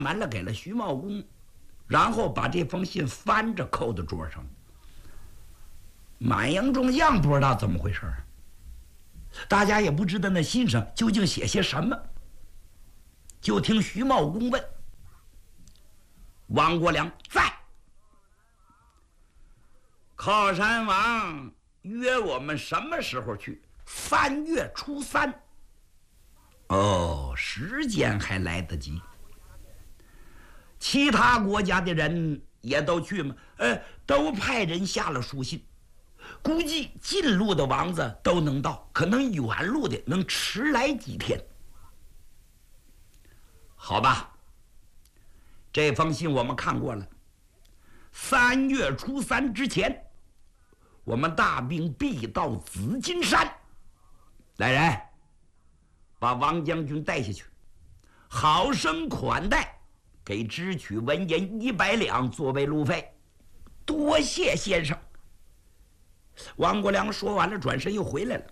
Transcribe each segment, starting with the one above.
完了给了徐茂公，然后把这封信翻着扣在桌上。满营中将不知道怎么回事，大家也不知道那信上究竟写些什么。就听徐茂公问：“王国良在？靠山王约我们什么时候去？3月初3。哦，时间还来得及。其他国家的人也都去吗？都派人下了书信。估计近路的王子都能到，可能远路的能迟来几天。好吧，这封信我们看过了。3月初3之前，我们大兵必到紫金山。来人，把王将军带下去，好生款待，给支取文银100两作为路费。多谢先生。王国良说完了，转身又回来了。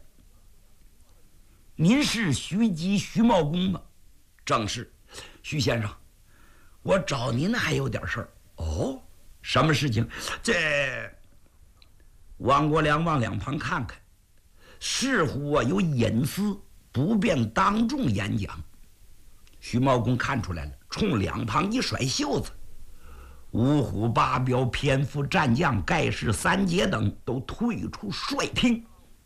您是徐吉徐茂公吗？正是。徐先生，我找您还有点事儿。哦，什么事情？这王国良往两旁看看，似乎我有隐私，不便当众演讲。徐茂公看出来了，冲两旁一甩袖子，五虎八彪、偏副战将、盖世三杰等都退出帅厅。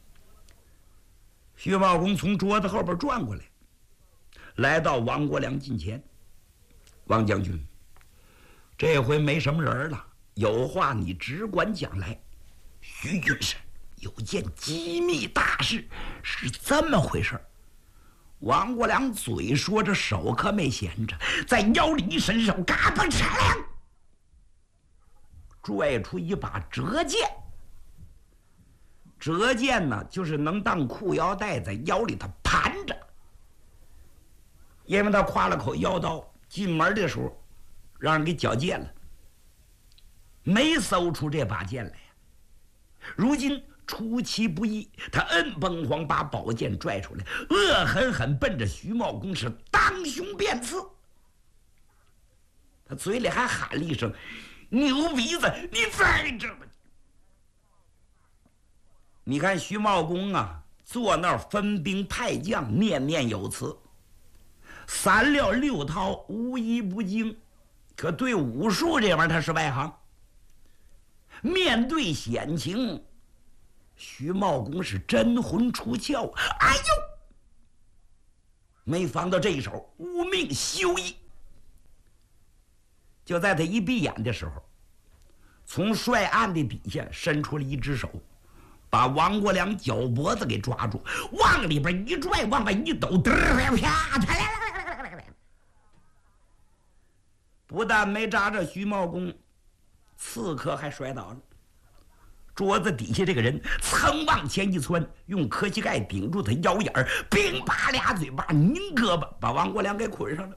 徐茂公从桌子后边转过来，来到王国良近前。王将军，这回没什么人了，有话你只管讲来。徐军师有件机密大事，是这么回事。王国良嘴说着，手可没闲着，在腰里一伸手，嘎嘣嚓亮，拽出一把折剑。折剑呢，就是能当裤腰带在腰里头盘着。因为他挎了口腰刀，进门的时候让人给缴械了，没搜出这把剑来呀。如今出其不意，他摁崩荒把宝剑拽出来，恶狠狠奔着徐茂公是当胸便刺。他嘴里还喊了一声：“牛鼻子，你在这吧！”你看徐茂公啊，坐那儿分兵派将，念念有词。3料6套无一不精，可对武术这玩意儿他是外行。面对险情，徐茂公是真魂出窍。哎呦，没防到这一手，无命休矣。就在他一闭眼的时候，从帅案的底下伸出了一只手，把王国良脚脖子给抓住，往里边一拽，往外一抖，啪！不但没扎着徐茂公，刺客还摔倒了。桌子底下这个人噌往前一窜，用磕膝盖顶住他腰眼儿，乒啪俩嘴巴拧胳膊，把王国良给捆上了。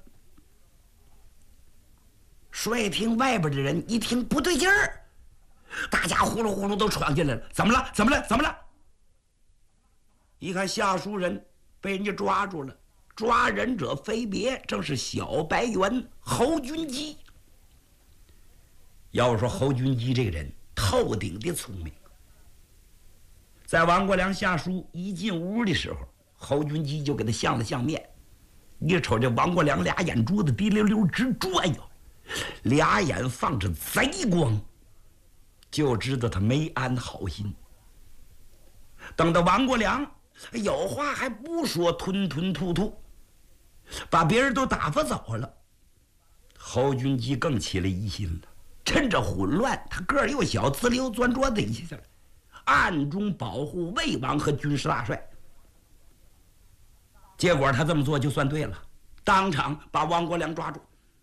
帅厅外边的人一听不对劲儿，大家呼噜呼噜都闯进来了。怎么了？怎么了？怎么了？一看下书人被人家抓住了，抓人者非别，正是小白猿侯君基。要说侯君基这个人透顶的聪明，在王国良下书一进屋的时候，侯君基就给他相了相面。一瞅这王国良俩眼珠子滴溜溜直转悠，俩眼放着贼光，就知道他没安好心。等到王国良有话还不说，吞吞吐吐，把别人都打发走了，侯君基更起了疑心了。趁着混乱，他个儿又小，滋溜钻桌子底下去了，暗中保护魏王和军师大帅。结果他这么做就算对了，当场把王国良抓住。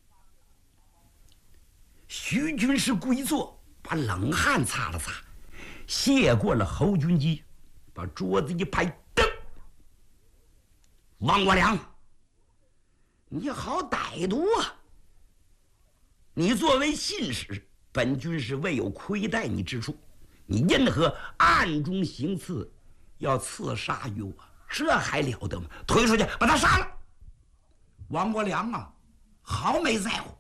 徐军师归坐，把冷汗擦了擦，谢过了侯君基，把桌子一拍，噔！王国良，你好歹毒啊！你作为信使，本军是未有亏待你之处，你因何暗中行刺，要刺杀于我？这还了得吗？推出去把他杀了！王国良啊，毫没在乎。